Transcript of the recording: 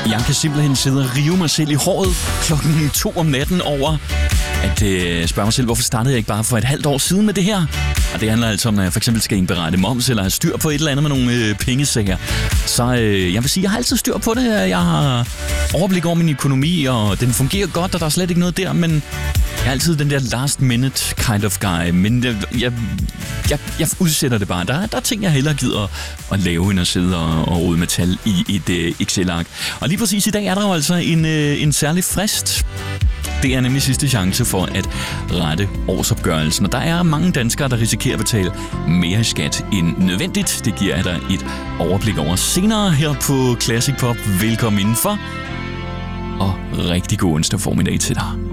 Jeg kan simpelthen sidde og rive mig selv i håret klokken 2 om natten over at spørge mig selv, hvorfor startede jeg ikke bare for et halvt år siden med det her? Og det handler altså om, at jeg for eksempel skal indberette moms eller have styr på et eller andet med nogle pengesager. Så jeg vil sige, jeg har altid styr på det. Jeg har overblik over min økonomi, og den fungerer godt, og der er slet ikke noget der, men jeg er altid den der last minute kind of guy. Men jeg udsætter det bare. Der er ting, jeg hellere gider at lave, end at sidde og rode med tal i et Excel-ark. Og lige præcis i dag er der jo altså en særlig frist. Det er nemlig sidste chance for at rette årsopgørelsen. Og der er mange danskere, der risikerer at betale mere skat end nødvendigt. Det giver jeg dig et overblik over senere her på Classic Pop. Velkommen indenfor, og rigtig god onsdag formiddag til dig.